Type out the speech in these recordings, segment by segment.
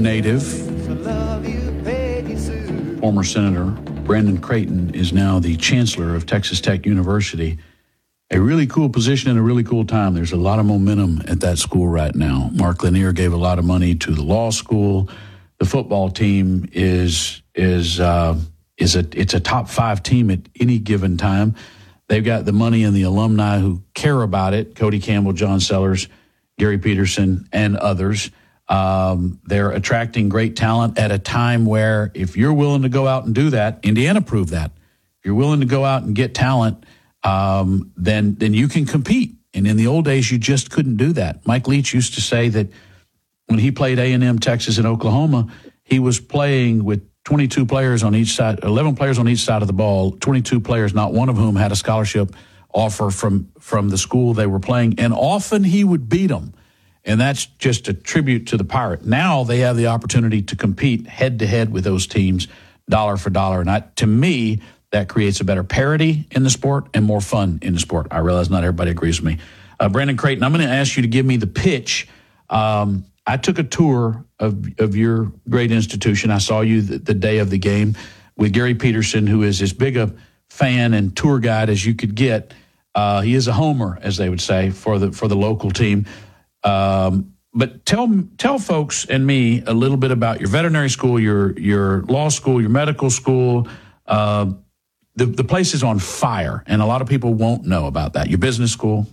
native, former Senator Brandon Creighton is now the chancellor of Texas Tech University. A really cool position and a really cool time. There's a lot of momentum at that school right now. Mark Lanier gave a lot of money to the law school. The football team is a top 5 team at any given time. They've got the money and the alumni who care about it. Cody Campbell, John Sellers, Gary Peterson, and others. They're attracting great talent at a time where if you're willing to go out and do that, Indiana proved that. If you're willing to go out and get talent, then you can compete. And in the old days, you just couldn't do that. Mike Leach used to say that when he played A&M, Texas, and Oklahoma, he was playing with 22 players on each side, 11 players on each side of the ball, 22 players, not one of whom had a scholarship offer from the school they were playing. And often he would beat them. And that's just a tribute to the Pirate. Now they have the opportunity to compete head-to-head with those teams, dollar for dollar. And to me, that creates a better parity in the sport and more fun in the sport. I realize not everybody agrees with me. Brandon Creighton, I'm going to ask you to give me the pitch. I took a tour of your great institution. I saw you the day of the game with Gary Peterson, who is as big a fan and tour guide as you could get. He is a homer, as they would say, for the local team. But tell folks and me a little bit about your veterinary school, your law school, your medical school. The place is on fire, and a lot of people won't know about that. Your business school.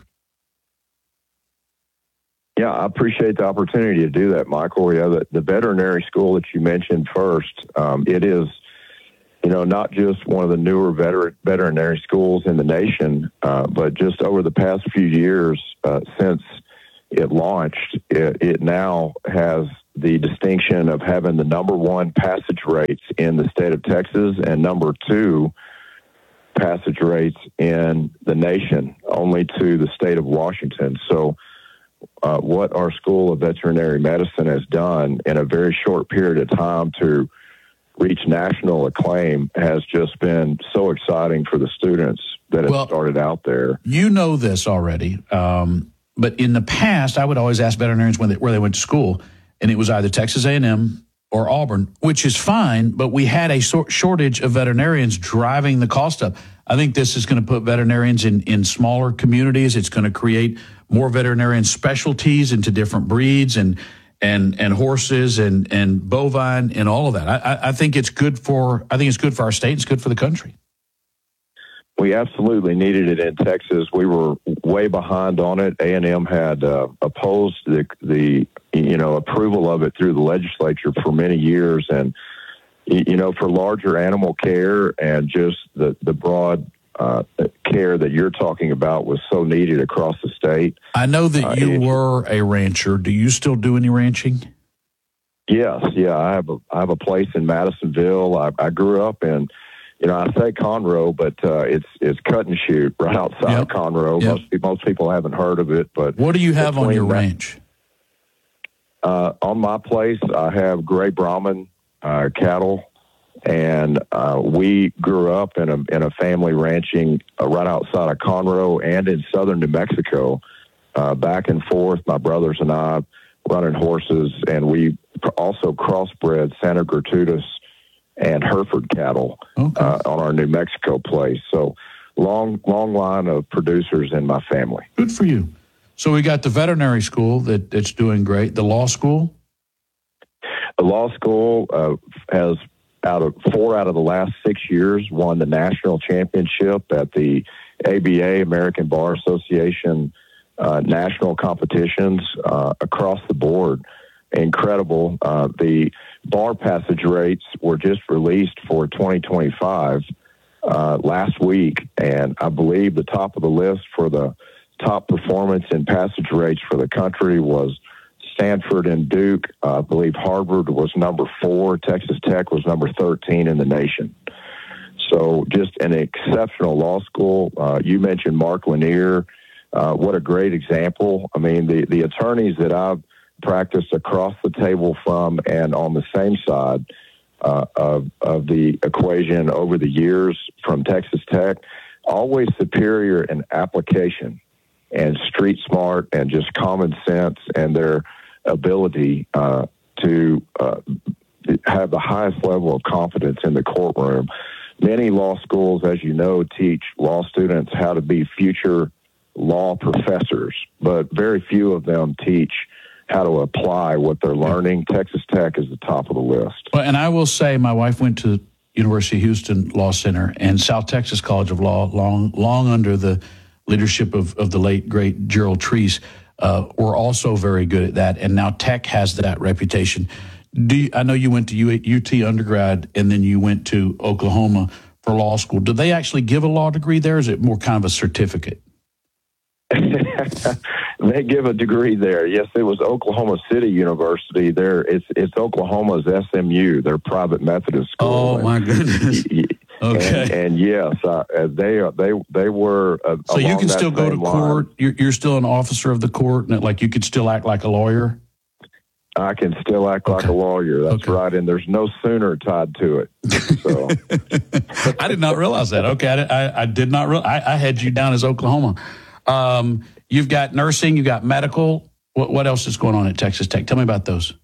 Yeah, I appreciate the opportunity to do that, Michael. Yeah, the veterinary school that you mentioned first, it is, not just one of the newer veterinary schools in the nation, but just over the past few years since it launched, it now has the distinction of having the number 1 passage rates in the state of Texas and number 2 passage rates in the nation, only to the state of Washington. So what our School of Veterinary Medicine has done in a very short period of time to reach national acclaim has just been so exciting for the students that have started out there. You know this already, but in the past, I would always ask veterinarians where they went to school, and it was either Texas A&M or Auburn, which is fine, but we had a shortage of veterinarians driving the cost up. I think this is going to put veterinarians in smaller communities. It's going to create more veterinarian specialties into different breeds and horses and bovine and all of that. I think it's good for our state. It's good for the country. We absolutely needed it in Texas. We were way behind on it. A&M had opposed the approval of it through the legislature for many years, and for larger animal care and just the broad care that you're talking about was so needed across the state. I know that you were a rancher. Do you still do any ranching? Yes, yeah. I have a place in Madisonville. I grew up in, I say Conroe, but it's Cut and Shoot right outside of Conroe. Yep. Most people haven't heard of it. But what do you have on your ranch? On my place, I have Gray Brahman cattle. And we grew up in a family ranching right outside of Conroe and in southern New Mexico, back and forth. My brothers and I running horses, and we also crossbred Santa Gertrudis and Hereford cattle on our New Mexico place. So long line of producers in my family. Good for you. So we got the veterinary school that's doing great. The law school? The law school has 4 out of the last 6 years won the national championship at the ABA, American Bar Association, national competitions across the board. Incredible. The bar passage rates were just released for 2025 last week, and I believe the top of the list for the top performance in passage rates for the country was Stanford and Duke. I believe Harvard was number 4. Texas Tech was number 13 in the nation. So just an exceptional law school. You mentioned Mark Lanier. What a great example. I mean, the attorneys that I've practiced across the table from and on the same side of the equation over the years from Texas Tech, always superior in application and street smart and just common sense and their ability to have the highest level of confidence in the courtroom. Many law schools, as you know, teach law students how to be future law professors, but very few of them teach how to apply what they're learning. Texas Tech is the top of the list. Well, and I will say my wife went to University of Houston Law Center and South Texas College of Law, long under the leadership of the late, great Gerald Treese, were also very good at that. And now Tech has that reputation. I know you went to UT undergrad and then you went to Oklahoma for law school. Do they actually give a law degree there, or is it more kind of a certificate? They give a degree there. Yes, it was Oklahoma City University. There, it's Oklahoma's SMU, their private Methodist school. Oh my goodness! Okay, and yes, they were. So you can still go to court. You're still an officer of the court, and like you could still act like a lawyer. I can still act like a lawyer. That's right, and there's no sooner tied to it. So I did not realize that. Okay, I did not realize. I had you down as Oklahoma. You've got nursing, you've got medical. What else is going on at Texas Tech? Tell me about those.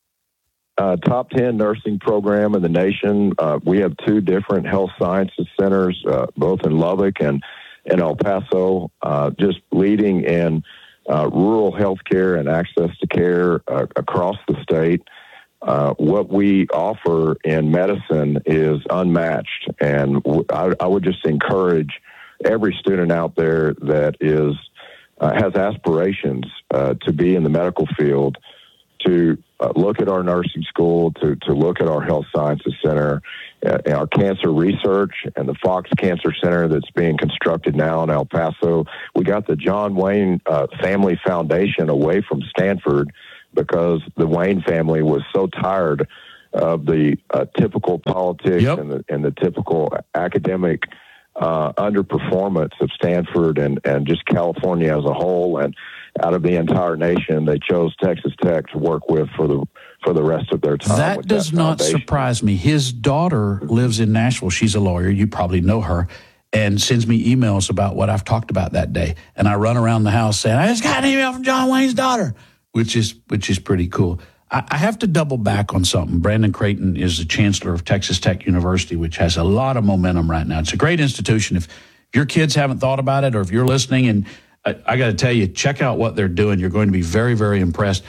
Top 10 nursing program in the nation. We have 2 different health sciences centers, both in Lubbock and in El Paso, just leading in rural health care and access to care across the state. What we offer in medicine is unmatched, and I would just encourage every student out there that has aspirations to be in the medical field to look at our nursing school, to look at our health sciences center, our cancer research, and the Fox Cancer Center that's being constructed now in El Paso. We got the John Wayne Family Foundation away from Stanford because the Wayne family was so tired of the typical politics and the typical academic underperformance of Stanford and just California as a whole, and out of the entire nation, they chose Texas Tech to work with for the rest of their time. That does not surprise me. His daughter lives in Nashville. She's a lawyer. You probably know her, and sends me emails about what I've talked about that day. And I run around the house saying, "I just got an email from John Wayne's daughter," which is pretty cool. I have to double back on something. Brandon Creighton is the chancellor of Texas Tech University, which has a lot of momentum right now. It's a great institution. If your kids haven't thought about it, or if you're listening, and I got to tell you, check out what they're doing. You're going to be very, very impressed.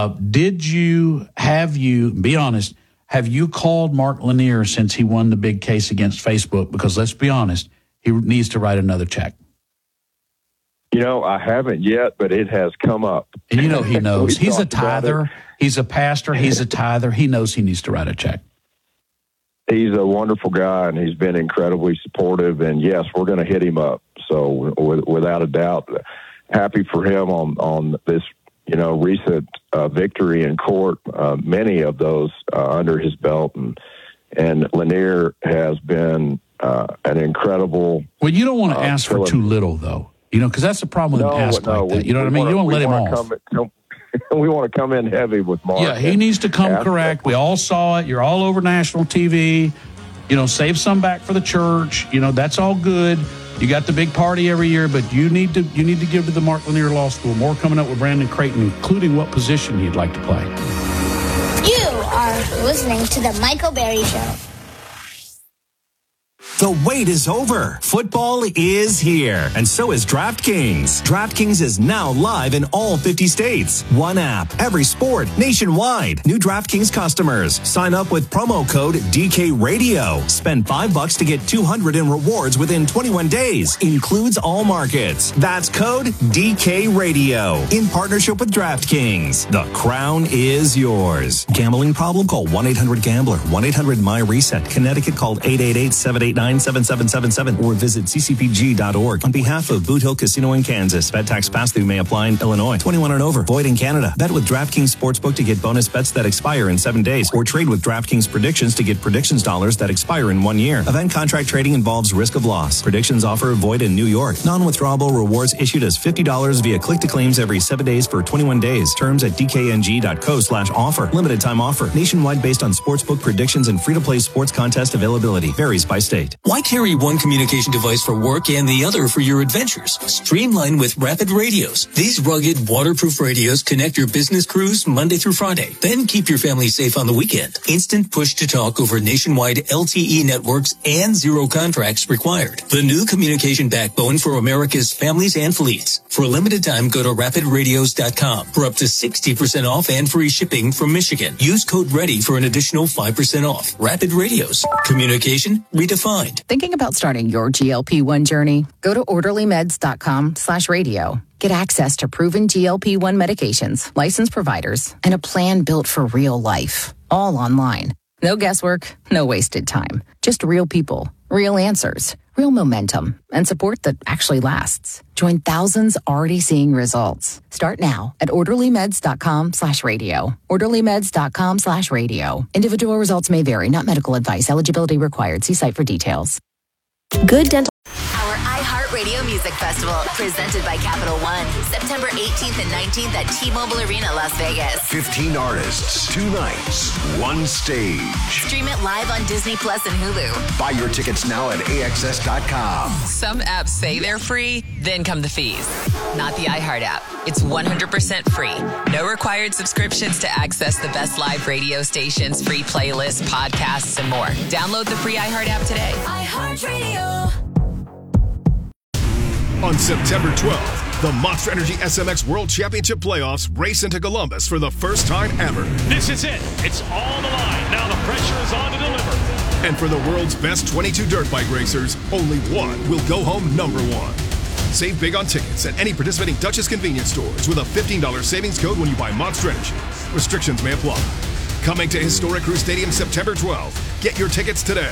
Be honest, have you called Mark Lanier since he won the big case against Facebook? Because let's be honest, he needs to write another check. You know, I haven't yet, but it has come up. And you know he knows. He's a tither. He's a pastor. He's a tither. He knows he needs to write a check. He's a wonderful guy, and he's been incredibly supportive. And, yes, we're going to hit him up. So, without a doubt, happy for him on this, recent victory in court. Many of those under his belt. And Lanier has been an incredible... Well, you don't want to ask for too little, though. Because that's the problem with like that. You know what I mean? You don't let him off. We want to come in heavy with Mark. Yeah, he needs to come correct. We all saw it. You're all over national TV. Save some back for the church. That's all good. You got the big party every year, but you need to give to the Mark Lanier Law School. More coming up with Brandon Creighton, including what position he'd like to play. You are listening to the Michael Berry Show. The wait is over. Football is here. And so is DraftKings. DraftKings is now live in all 50 states. One app, every sport, nationwide. New DraftKings customers. Sign up with promo code DKRadio. Spend $5 to get $200 in rewards within 21 days. Includes all markets. That's code DKRadio. In partnership with DraftKings. The crown is yours. Gambling problem? Call 1-800-GAMBLER. 1-800-MY-RESET. Connecticut called 888-789-7777 or visit ccpg.org. On behalf of Boot Hill Casino in Kansas, bet tax pass-through may apply in Illinois. 21 and over. Void in Canada. Bet with DraftKings Sportsbook to get bonus bets that expire in 7 days, or trade with DraftKings Predictions to get predictions dollars that expire in 1 year. Event contract trading involves risk of loss. Predictions offer void in New York. Non-withdrawable rewards issued as $50 via click-to-claims every 7 days for 21 days. Terms at dkng.co/offer. Limited time offer. Nationwide based on sportsbook predictions and free-to-play sports contest availability. Varies by state. Why carry one communication device for work and the other for your adventures? Streamline with Rapid Radios. These rugged, waterproof radios connect your business crews Monday through Friday. Then keep your family safe on the weekend. Instant push-to-talk over nationwide LTE networks and zero contracts required. The new communication backbone for America's families and fleets. For a limited time, go to rapidradios.com for up to 60% off and free shipping from Michigan. Use code READY for an additional 5% off. Rapid Radios. Communication redefined. Thinking about starting your GLP-1 journey? Go to orderlymeds.com/radio. Get access to proven GLP-1 medications, licensed providers, and a plan built for real life. All online. No guesswork, no wasted time. Just real people, real answers, real momentum, and support that actually lasts. Join thousands already seeing results. Start now at orderlymeds.com/radio. orderlymeds.com/radio. Individual results may vary, not medical advice. Eligibility required. See site for details. Good dental. Our iHeartRadio Music Festival, presented by Capital One, September 18th and 19th at T-Mobile Arena, Las Vegas. 15 artists, 2 nights, 1 stage. Stream it live on Disney Plus and Hulu. Buy your tickets now at AXS.com. Some apps say they're free, then come the fees. Not the iHeart app. It's 100% free. No required subscriptions to access the best live radio stations, free playlists, podcasts, and more. Download the free iHeart app today. iHeartRadio. On September 12th, the Monster Energy SMX World Championship Playoffs race into Columbus for the first time ever. This is it. It's all the line. Now the pressure is on to deliver. And for the world's best 22 dirt bike racers, only one will go home number 1. Save big on tickets at any participating Duchess convenience stores with a $15 savings code when you buy Monster Energy. Restrictions may apply. Coming to Historic Crew Stadium September 12th. Get your tickets today.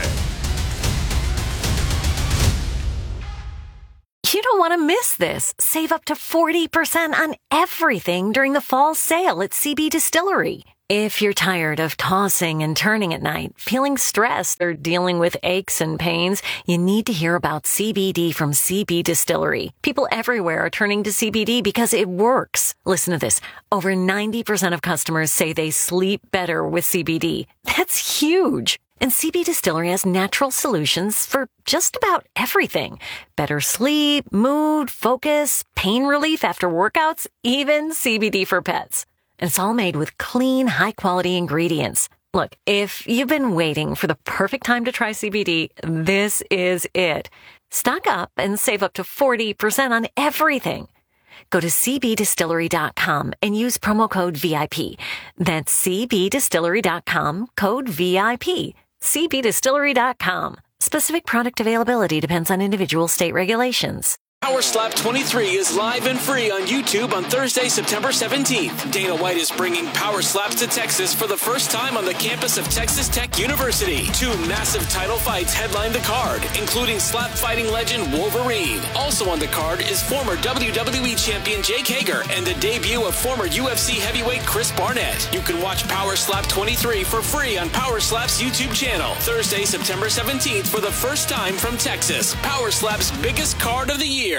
You don't want to miss this. Save up to 40% on everything during the fall sale at CB Distillery. If you're tired of tossing and turning at night, feeling stressed, or dealing with aches and pains, you need to hear about CBD from CB Distillery. People everywhere are turning to CBD because it works. Listen to this. Over 90% of customers say they sleep better with CBD. That's huge. And CB Distillery has natural solutions for just about everything. Better sleep, mood, focus, pain relief after workouts, even CBD for pets. And it's all made with clean, high-quality ingredients. Look, if you've been waiting for the perfect time to try CBD, this is it. Stock up and save up to 40% on everything. Go to cbdistillery.com and use promo code VIP. That's cbdistillery.com, code VIP. cbdistillery.com. Specific product availability depends on individual state regulations. Power Slap 23 is live and free on YouTube on Thursday, September 17th. Dana White is bringing Power Slaps to Texas for the first time on the campus of Texas Tech University. 2 massive title fights headline the card, including slap fighting legend Wolverine. Also on the card is former WWE champion Jake Hager and the debut of former UFC heavyweight Chris Barnett. You can watch Power Slap 23 for free on Power Slap's YouTube channel. Thursday, September 17th for the first time from Texas. Power Slap's biggest card of the year.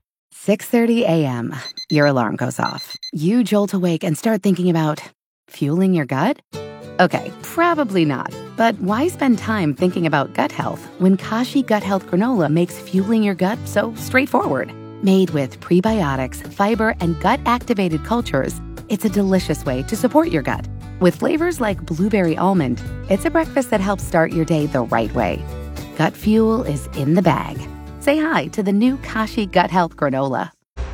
6:30 a.m. Your alarm goes off. You jolt awake and start thinking about fueling your gut? Okay, probably not. But why spend time thinking about gut health when Kashi Gut Health Granola makes fueling your gut so straightforward? Made with prebiotics, fiber, and gut-activated cultures, it's a delicious way to support your gut. With flavors like blueberry almond, it's a breakfast that helps start your day the right way. Gut fuel is in the bag. Say hi to the new Kashi Gut Health Granola.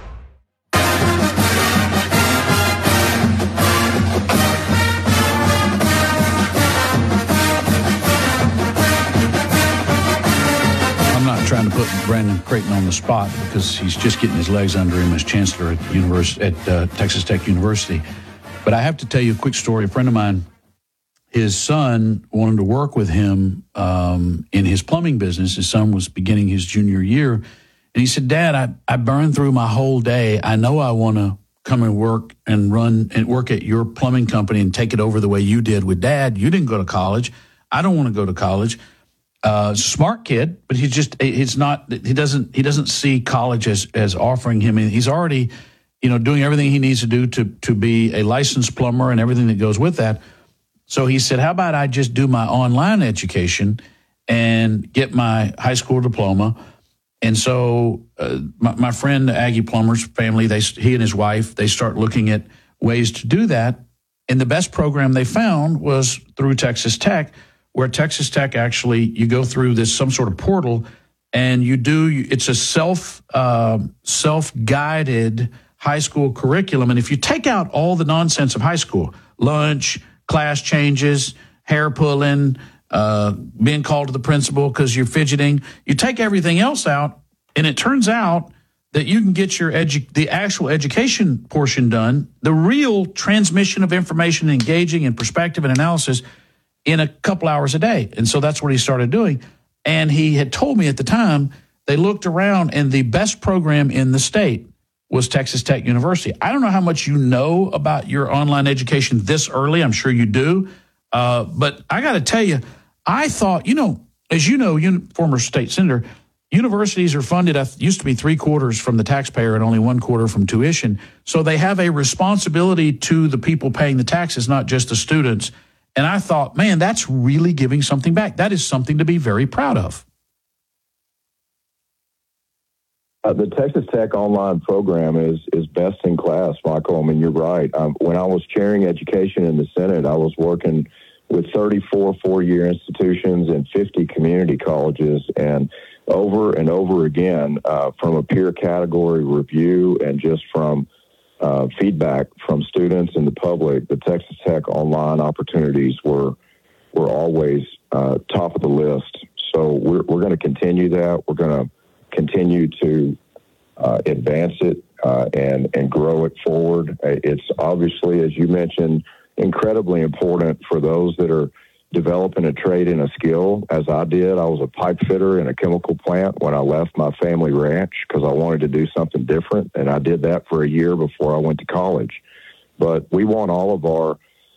I'm not trying to put Brandon Creighton on the spot because he's just getting his legs under him as chancellor at Texas Tech University. But I have to tell you a quick story. A friend of mine, his son wanted to work with him in his plumbing business. His son was beginning his junior year. And he said, Dad, I burned through my whole day. I know I want to come and work and run and work at your plumbing company and take it over the way you did with Dad. You didn't go to college. I don't want to go to college. Smart kid, but he doesn't see college as offering him. He's already, doing everything he needs to do to be a licensed plumber and everything that goes with that. So he said, how about I just do my online education and get my high school diploma. And so my friend, Aggie Plummer's family, he and his wife, they start looking at ways to do that. And the best program they found was through Texas Tech, where Texas Tech actually, you go through some sort of portal, and it's a self-guided high school curriculum. And if you take out all the nonsense of high school, lunch, class changes, hair pulling, being called to the principal because you're fidgeting, you take everything else out, and it turns out that you can get the actual education portion done, the real transmission of information, engaging in perspective and analysis in a couple hours a day. And so that's what he started doing. And he had told me at the time, they looked around and the best program in the state was Texas Tech University. I don't know how much you know about your online education this early. I'm sure you do. But I got to tell you, I thought, as you know, former state senator, universities are funded, used to be 3/4 from the taxpayer and only 1/4 from tuition. So they have a responsibility to the people paying the taxes, not just the students. And I thought, man, that's really giving something back. That is something to be very proud of. The Texas Tech online program is best in class, Michael. I mean, you're right. When I was chairing education in the Senate, I was working with 34 four-year institutions and 50 community colleges, and over again, from a peer category review and just from feedback from students and the public, the Texas Tech online opportunities were always top of the list. So we're going to continue that. We're going to continue to advance it and grow it forward. It's obviously, as you mentioned, incredibly important for those that are developing a trade and a skill, as I did. I was a pipe fitter in a chemical plant when I left my family ranch because I wanted to do something different, and I did that for a year before I went to college. But we want all of our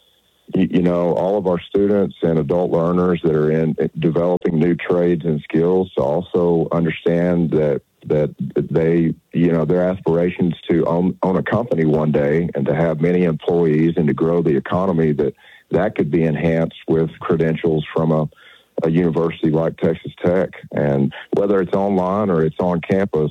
students and adult learners that are in developing new trades and skills to also understand that they, their aspirations to own a company one day and to have many employees and to grow the economy, that could be enhanced with credentials from a university like Texas Tech. And whether it's online or it's on campus,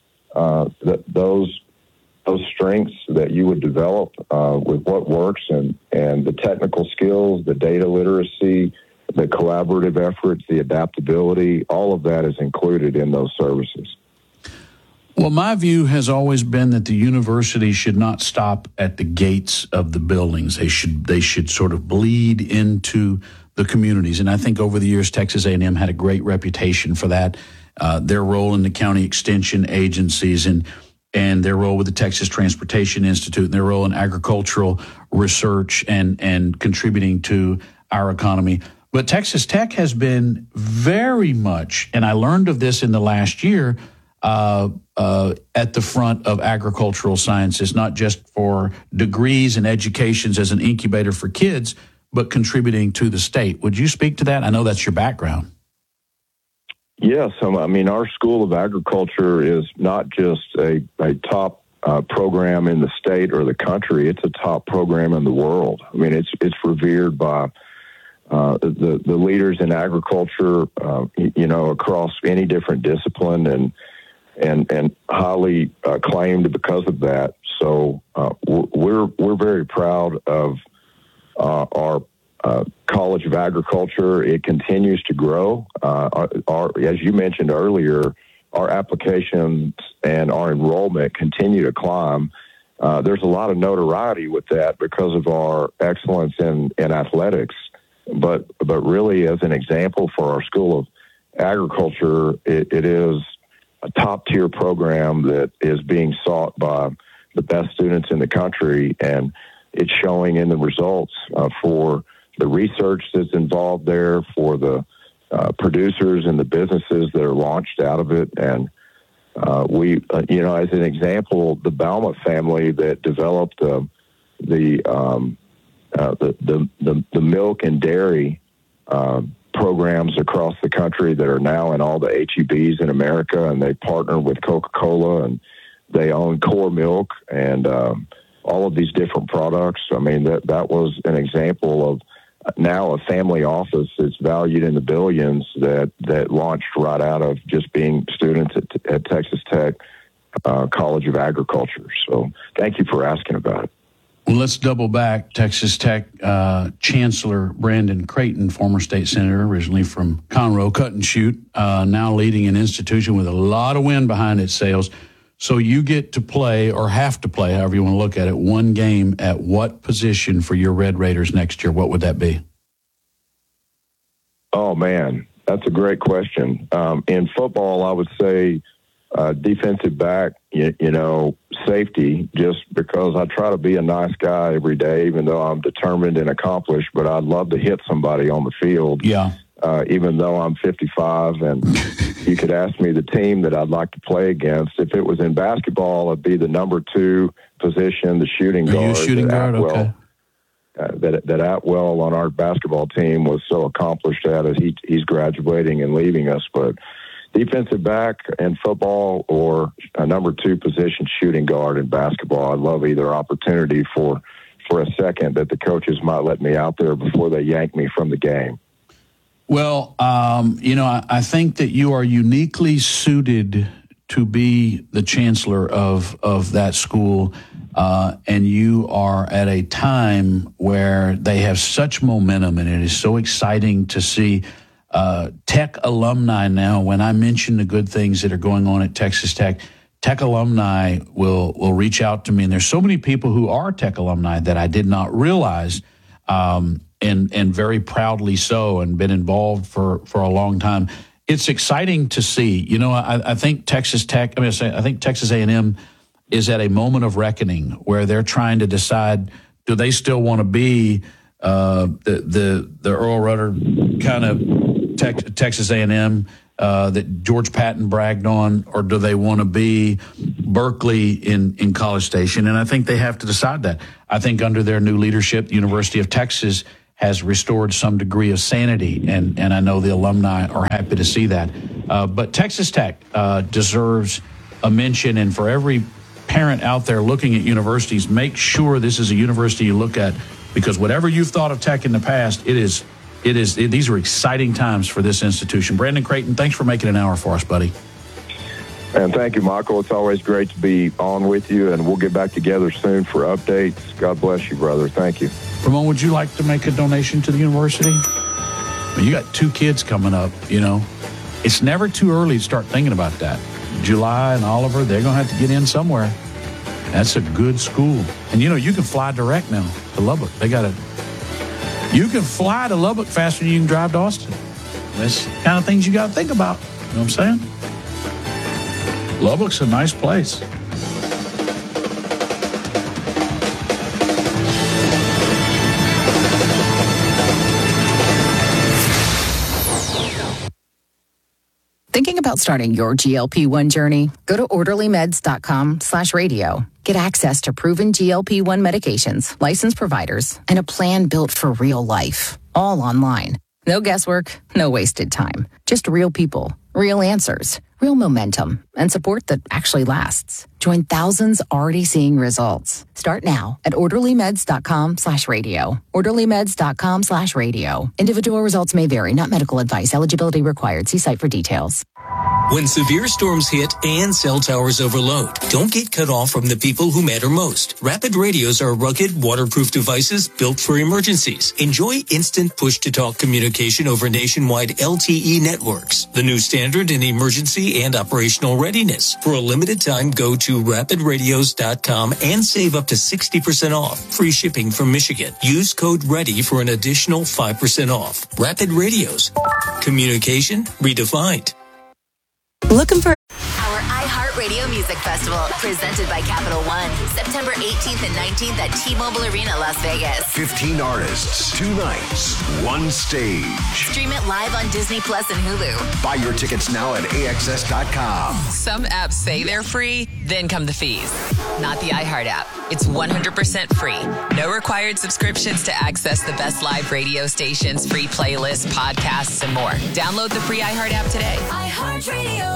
those strengths that you would develop with what works and the technical skills, the data literacy, the collaborative efforts, the adaptability, all of that is included in those services. Well, my view has always been that the university should not stop at the gates of the buildings. They should sort of bleed into the communities. And I think over the years, Texas A&M had a great reputation for that. Their role in the county extension agencies and their role with the Texas Transportation Institute and their role in agricultural research and contributing to our economy. But Texas Tech has been very much, and I learned of this in the last year, at the front of agricultural sciences, not just for degrees and educations as an incubator for kids, but contributing to the state. Would you speak to that? I know that's your background. Yes. I mean, our School of Agriculture is not just a top program in the state or the country. It's a top program in the world. I mean, it's revered by the leaders in agriculture, across any different discipline and highly acclaimed because of that. So we're very proud of our College of Agriculture. It continues to grow. As you mentioned earlier, our applications and our enrollment continue to climb. There's a lot of notoriety with that because of our excellence in athletics. But really, as an example for our School of Agriculture, it is a top-tier program that is being sought by the best students in the country, and it's showing in the results for the research that's involved there, for the producers and the businesses that are launched out of it. And we, as an example, the Bauma family that developed the milk and dairy programs across the country that are now in all the HEBs in America, and they partner with Coca-Cola, and they own Core Milk and all of these different products. I mean, that was an example now a family office that's valued in the billions that launched right out of just being students at Texas Tech College of Agriculture. So thank you for asking about it. Well, let's double back. Texas Tech Chancellor Brandon Creighton, former state senator, originally from Conroe, cut and shoot, now leading an institution with a lot of wind behind its sails. So you get to play, or have to play, however you want to look at it, one game at what position for your Red Raiders next year? What would that be? Oh, man, that's a great question. In football, I would say defensive back, safety, just because I try to be a nice guy every day, even though I'm determined and accomplished, but I'd love to hit somebody on the field. Yeah. Even though I'm 55, and you could ask me the team that I'd like to play against. If it was in basketball, it'd be the number 2 position, the shooting guard. Are you a shooting guard? Okay. That Atwell on our basketball team was so accomplished at it. He's graduating and leaving us, but defensive back in football or a number 2 position shooting guard in basketball. I'd love either opportunity for a second that the coaches might let me out there before they yank me from the game. Well, I think that you are uniquely suited to be the chancellor of that school, and you are at a time where they have such momentum, and it is so exciting to see Tech alumni now. When I mention the good things that are going on at Texas Tech, Tech alumni will reach out to me, and there's so many people who are Tech alumni that I did not realize. And very proudly so, and been involved for a long time. It's exciting to see. I think Texas Tech, I think Texas A&M is at a moment of reckoning where they're trying to decide, do they still want to be the Earl Rudder kind of Texas A&M that George Patton bragged on, or do they want to be Berkeley in College Station? And I think they have to decide that. I think under their new leadership, the University of Texas has restored some degree of sanity, and I know the alumni are happy to see that. But Texas Tech deserves a mention, and for every parent out there looking at universities, make sure this is a university you look at, because whatever you've thought of Tech in the past, these are exciting times for this institution. Brandon Creighton, thanks for making an hour for us, buddy. And thank you, Michael. It's always great to be on with you, and we'll get back together soon for updates. God bless you, brother. Thank you. Ramon, would you like to make a donation to the university? You got 2 kids coming up, It's never too early to start thinking about that. July and Oliver, they're going to have to get in somewhere. That's a good school. And, you can fly direct now to Lubbock. You can fly to Lubbock faster than you can drive to Austin. That's the kind of things you got to think about. You know what I'm saying? Lubbock's a nice place. Thinking about starting your GLP-1 journey? Go to orderlymeds.com/radio. Get access to proven GLP-1 medications, licensed providers, and a plan built for real life. All online. No guesswork, no wasted time. Just real people, real answers, real momentum, and support that actually lasts. Join thousands already seeing results. Start now at orderlymeds.com/radio. orderlymeds.com/radio. Individual results may vary, not medical advice. Eligibility required. See site for details. When severe storms hit and cell towers overload, don't get cut off from the people who matter most. Rapid radios are rugged, waterproof devices built for emergencies. Enjoy instant push-to-talk communication over nationwide LTE networks, the new standard in emergency and operational readiness. For a limited time, go to rapidradios.com and save up to 60% off. Free shipping from Michigan. Use code READY for an additional 5% off. Rapid Radios. Communication redefined. Looking for our iHeartRadio Music Festival, presented by Capital One, September 18th and 19th at T-Mobile Arena, Las Vegas. 15 artists, 2 nights, 1 stage. Stream it live on Disney Plus and Hulu. Buy your tickets now at AXS.com. Some apps say they're free, then come the fees. Not the iHeart app. It's 100% free. No required subscriptions to access the best live radio stations, free playlists, podcasts, and more. Download the free iHeart app today. iHeartRadio.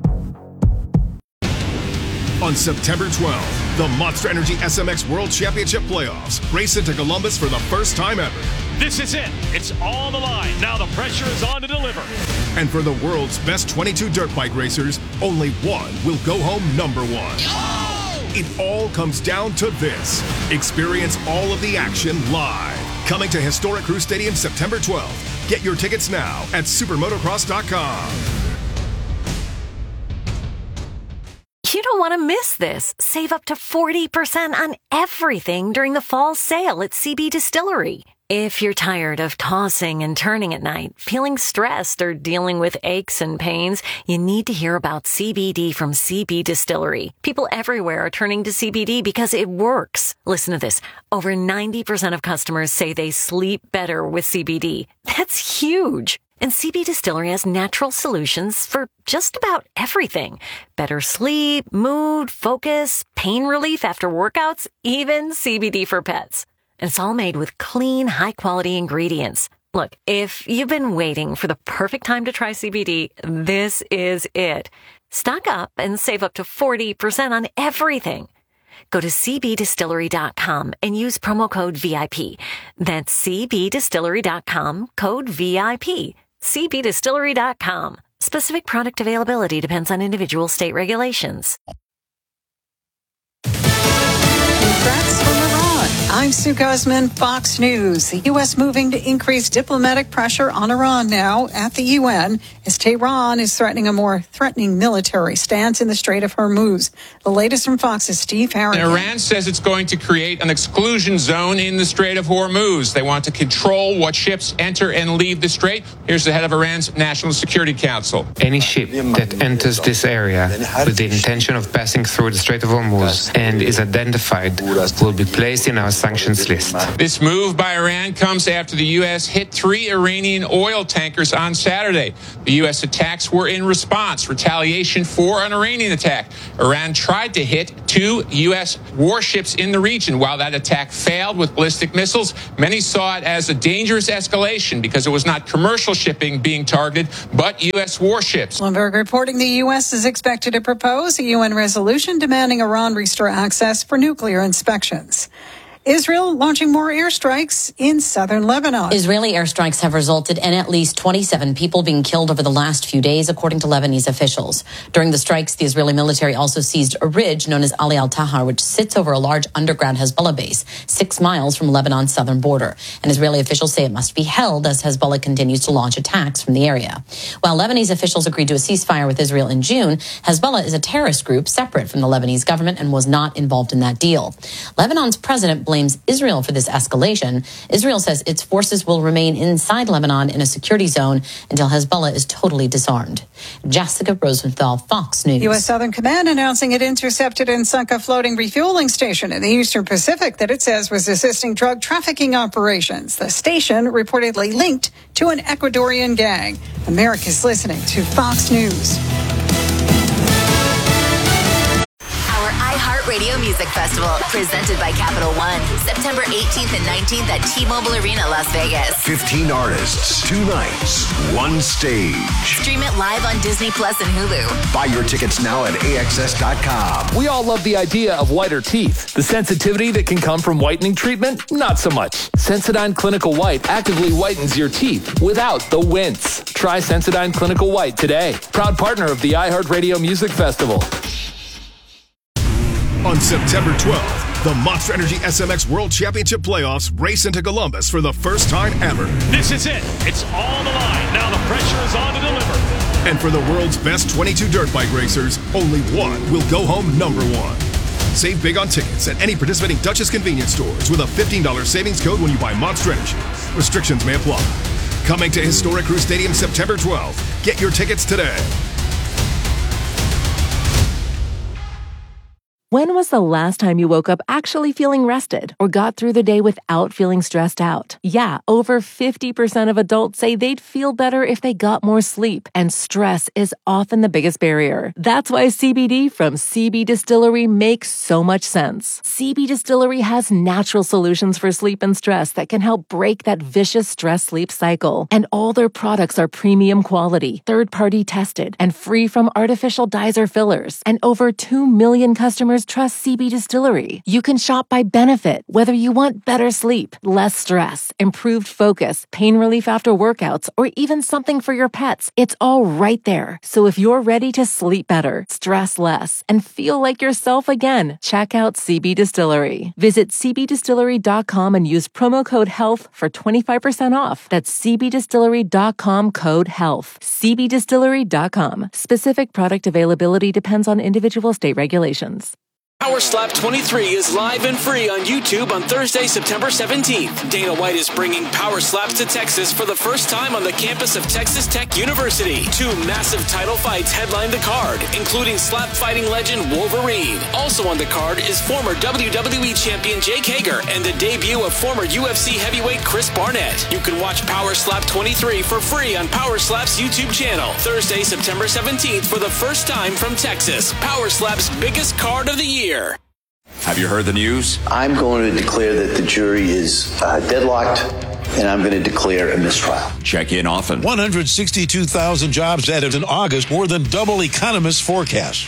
On September 12th, the Monster Energy SMX World Championship Playoffs race into Columbus for the first time ever. This is it. It's all on the line. Now the pressure is on to deliver. And for the world's best 22 dirt bike racers, only one will go home number one. It all comes down to this. Experience all of the action live. Coming to Historic Crew Stadium September 12th. Get your tickets now at supermotocross.com. You don't want to miss this. Save up to 40% on everything during the fall sale at CB Distillery. If you're tired of tossing and turning at night, feeling stressed, or dealing with aches and pains, you need to hear about CBD from CB Distillery. People everywhere are turning to CBD because it works. Listen to this. Over 90% of customers say they sleep better with CBD. That's huge. And CB Distillery has natural solutions for just about everything. Better sleep, mood, focus, pain relief after workouts, even CBD for pets. And it's all made with clean, high-quality ingredients. Look, if you've been waiting for the perfect time to try CBD, this is it. Stock up and save up to 40% on everything. Go to cbdistillery.com and use promo code VIP. That's cbdistillery.com, code VIP. cbdistillery.com. Specific product availability depends on individual state regulations. Threats from Iran. I'm Sue Guzman, Fox News. The U.S. moving to increase diplomatic pressure on Iran now at the UN as Tehran is threatening a more threatening military stance in the Strait of Hormuz. The latest from Fox's Steve Harrington. Iran says it's going to create an exclusion zone in the Strait of Hormuz. They want to control what ships enter and leave the strait. Here's the head of Iran's National Security Council. Any ship that enters this area with the intention of passing through the Strait of Hormuz and is identified will be placed in our sanctions list. This move by Iran comes after the U.S. hit 3 Iranian oil tankers on Saturday. The U.S. attacks were in response, retaliation for an Iranian attack. Iran tried to hit 2 U.S. warships in the region. While that attack failed with ballistic missiles, many saw it as a dangerous escalation because it was not commercial shipping being targeted, but U.S. warships. Bloomberg reporting the U.S. is expected to propose a UN resolution demanding Iran restore access for nuclear inspections. Israel launching more airstrikes in southern Lebanon. Israeli airstrikes have resulted in at least 27 people being killed over the last few days, according to Lebanese officials. During the strikes, the Israeli military also seized a ridge known as Ali al-Tahar, which sits over a large underground Hezbollah base 6 miles from Lebanon's southern border. And Israeli officials say it must be held as Hezbollah continues to launch attacks from the area. While Lebanese officials agreed to a ceasefire with Israel in June, Hezbollah is a terrorist group separate from the Lebanese government and was not involved in that deal. Lebanon's president blames Israel for this escalation. Israel says its forces will remain inside Lebanon in a security zone until Hezbollah is totally disarmed. Jessica Rosenthal, Fox News. U.S. Southern Command announcing it intercepted and sunk a floating refueling station in the Eastern Pacific that it says was assisting drug trafficking operations. The station reportedly linked to an Ecuadorian gang. America's listening to Fox News. Radio Music Festival, presented by Capital One, September 18th and 19th at T-Mobile Arena, Las Vegas. 15 artists, 2 nights, 1 stage. Stream it live on Disney Plus and Hulu. Buy your tickets now at AXS.com. We all love the idea of whiter teeth. The sensitivity that can come from whitening treatment, not so much. Sensodyne Clinical White actively whitens your teeth without the wince. Try Sensodyne Clinical White today. Proud partner of the iHeartRadio Music Festival. On September 12th, the Monster Energy SMX World Championship Playoffs race into Columbus for the first time ever. This is it. It's all on the line. Now the pressure is on to deliver. And for the world's best 22 dirt bike racers, only one will go home number one. Save big on tickets at any participating Duchess convenience stores with a $15 savings code when you buy Monster Energy. Restrictions may apply. Coming to Historic Crew Stadium September 12th. Get your tickets today. When was the last time you woke up actually feeling rested or got through the day without feeling stressed out? Yeah, over 50% of adults say they'd feel better if they got more sleep, and stress is often the biggest barrier. That's why CBD from CB Distillery makes so much sense. CB Distillery has natural solutions for sleep and stress that can help break that vicious stress-sleep cycle. And all their products are premium quality, third-party tested, and free from artificial dyes or fillers. And over 2 million customers customers trust CB Distillery. You can shop by benefit, whether you want better sleep, less stress, improved focus, pain relief after workouts, or even something for your pets. It's all right there. So if you're ready to sleep better, stress less, and feel like yourself again, check out CB Distillery. Visit cbdistillery.com and use promo code HEALTH for 25% off. That's cbdistillery.com, code HEALTH. cbdistillery.com. Specific product availability depends on individual state regulations. Power Slap 23 is live and free on YouTube on Thursday, September 17th. Dana White is bringing Power Slaps to Texas for the first time on the campus of Texas Tech University. 2 massive title fights headline the card, including slap fighting legend Wolverine. Also on the card is former WWE champion Jake Hager and the debut of former UFC heavyweight Chris Barnett. You can watch Power Slap 23 for free on Power Slap's YouTube channel. Thursday, September 17th for the first time from Texas. Power Slap's biggest card of the year. Have you heard the news? I'm going to declare that the jury is deadlocked, and I'm going to declare a mistrial. Check in often. 162,000 jobs added in August, more than double economists' forecast.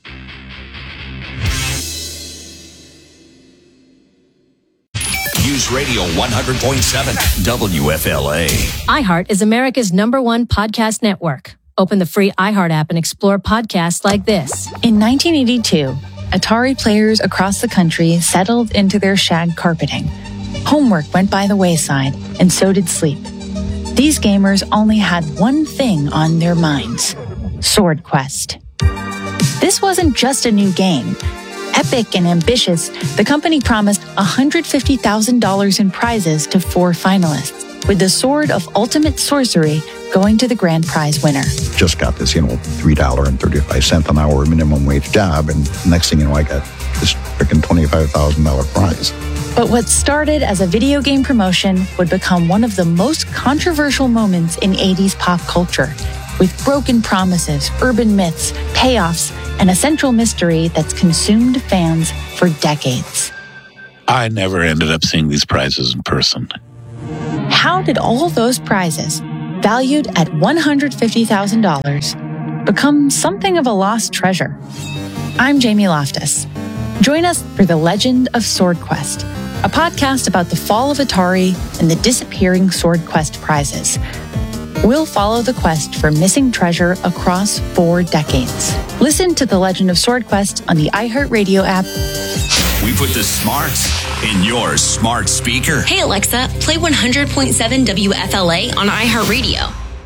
News Radio 100.7 WFLA. iHeart is America's #1 podcast network. Open the free iHeart app and explore podcasts like this. In 1982, Atari players across the country settled into their shag carpeting. Homework went by the wayside, and so did sleep. These gamers only had one thing on their minds: Sword Quest. This wasn't just a new game. Epic and ambitious, the company promised $150,000 in prizes to 4 finalists, with the Sword of Ultimate Sorcery going to the grand prize winner. Just got this, $3.35 an hour minimum wage job, and next thing you know, I got this freaking $25,000 prize. But what started as a video game promotion would become one of the most controversial moments in 80s pop culture, with broken promises, urban myths, payoffs, and a central mystery that's consumed fans for decades. I never ended up seeing these prizes in person. How did all those prizes, valued at $150,000, become something of a lost treasure? I'm Jamie Loftus. Join us for The Legend of Sword Quest, a podcast about the fall of Atari and the disappearing Sword Quest prizes. We'll follow the quest for missing treasure across 4 decades. Listen to The Legend of Sword Quest on the iHeartRadio app. We put the smarts in your smart speaker. Hey Alexa, play 100.7 WFLA on iHeartRadio.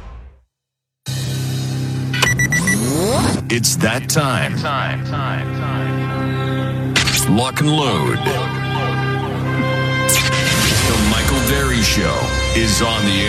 It's that time. Lock and load. The Michael Berry Show is on the air.